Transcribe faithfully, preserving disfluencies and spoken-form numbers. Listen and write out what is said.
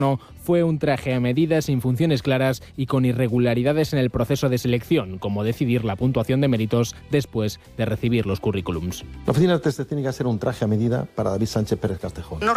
fue un traje a medida sin funciones claras y con irregularidades en el proceso de selección, como decidir la puntuación de méritos después de recibir los currículums. La oficina de test de técnicas era un traje a medida para David Sánchez Pérez Castejón. No